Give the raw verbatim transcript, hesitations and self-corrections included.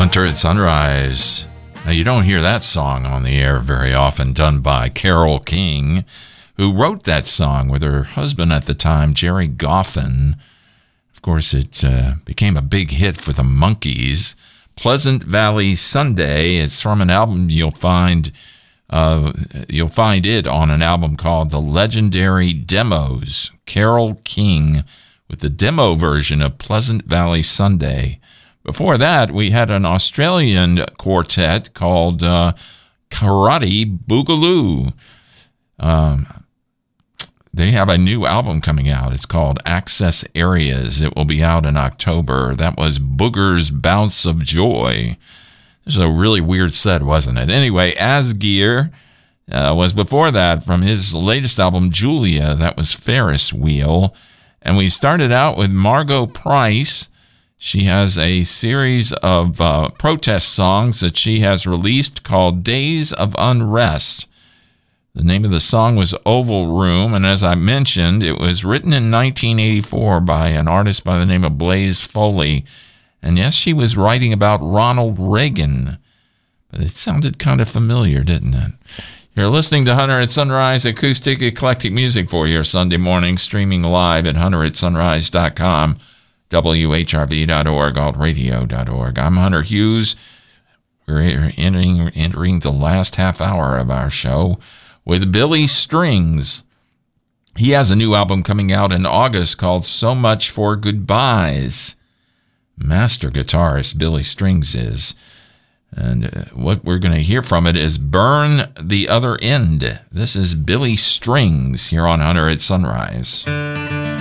Hunter at Sunrise. Now, you don't hear that song on the air very often, done by Carole King, who wrote that song with her husband at the time, Jerry Goffin. Of course, it uh, became a big hit for the Monkees. Pleasant Valley Sunday. It's from an album you'll find uh, you'll find it on an album called The Legendary Demos. Carole King with the demo version of Pleasant Valley Sunday. Before that, we had an Australian quartet called uh, Karate Boogaloo. Um, they have a new album coming out. It's called Access Areas. It will be out in October. That was Booger's Bounce of Joy. This was a really weird set, wasn't it? Anyway, Asgear uh, was before that from his latest album, Julia. That was Ferris Wheel. And we started out with Margot Price. She has a series of uh, protest songs that she has released called Days of Unrest. The name of the song was Oval Room, and as I mentioned, it was written in nineteen eighty-four by an artist by the name of Blaze Foley. And yes, she was writing about Ronald Reagan, but it sounded kind of familiar, didn't it? You're listening to Hunter at Sunrise, acoustic eclectic music for your Sunday morning, streaming live at hunter at sunrise dot com. W H R V dot org, alt radio dot org. I'm Hunter Hughes. We're entering, entering the last half hour of our show with Billy Strings. He has a new album coming out in August called So Much for Goodbyes. Master guitarist Billy Strings is. And uh, what we're going to hear from it is Burn the Other End. This is Billy Strings here on Hunter at Sunrise.